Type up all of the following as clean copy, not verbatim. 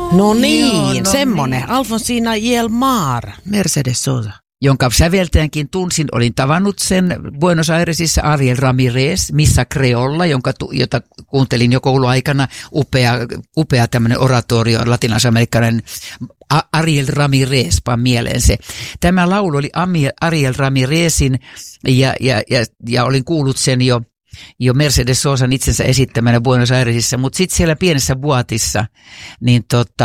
No niin, semmonen. Alfonsina y el Mar, Mercedes Sosa. Jonka säveltäjänkin tunsin, olin tavannut sen Buenos Airesissa, Ariel Ramirez, Missa Creolla, jota kuuntelin jo kouluaikana, upea tämmöinen oratorio, latinalaisamerikkalainen Ariel Ramirez, vaan mieleen se. Tämä laulu oli Ariel Ramirezin ja olin kuullut sen jo Mercedes Sosan itsensä esittämänä Buenos Airesissa, mutta sitten siellä pienessä boatissa, niin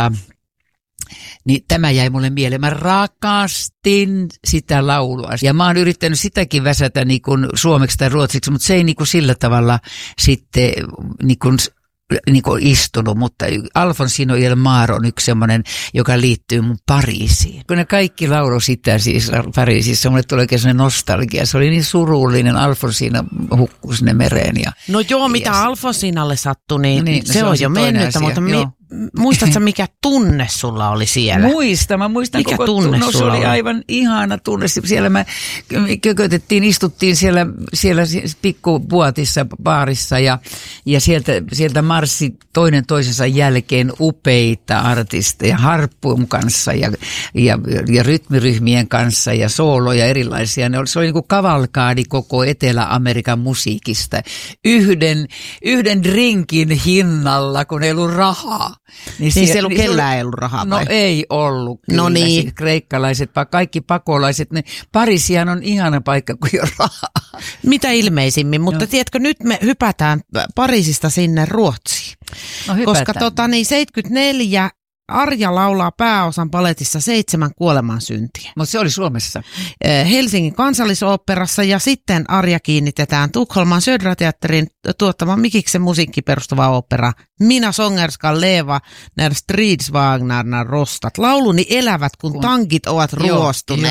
tämä jäi mulle mieleen. Mä rakastin sitä laulua. Ja mä oon yrittänyt sitäkin väsätä niin kuin suomeksi tai ruotsiksi, mutta se ei niin kuin sillä tavalla sitten niin kuin istunut. Mutta Alfonsina y el Mar on yksi semmoinen, joka liittyy mun Pariisiin. Kun ne kaikki laulu sitä siis Pariisissa, mulle tuli oikein sellainen nostalgia. Se oli niin surullinen, Alfonsina hukkui sinne mereen. No joo, mitä Alfonsinalle sattui, niin se on jo mennyt, mutta muistatko mikä tunne sulla oli siellä? Mä muistan mikä koko tunne se sulla oli aivan ihana tunne. Siellä me istuttiin siellä pikkubuatissa baarissa ja sieltä marssi toinen toisensa jälkeen upeita artisteja harppun kanssa ja rytmiryhmien kanssa ja sooloja erilaisia. Se oli niin kuin kavalkaadi koko Etelä-Amerikan musiikista. Yhden drinkin hinnalla, kun ei ollut rahaa. Niin se ei ollut kellään ei ollut rahaa vai? No ei ollut kyllä. No niin. Siis kreikkalaiset, kaikki pakolaiset. Pariisihan on ihana paikka, kun ei ole rahaa. Mitä ilmeisimmin, mutta tiedätkö, nyt me hypätään Pariisista sinne Ruotsiin. No hypätään. Koska 74 Arja laulaa pääosan baletissa 7 kuolemansyntiä. Mutta se oli Suomessa. Helsingin kansallisoopperassa ja sitten Arja kiinnitetään Tukholman Södra-teatterin tuottaman Mikiksen musiikki perustuva opera Mina sångerska leva när stridsvagnarna rostat. Lauluni elävät, kun tankit ovat ruostuneet.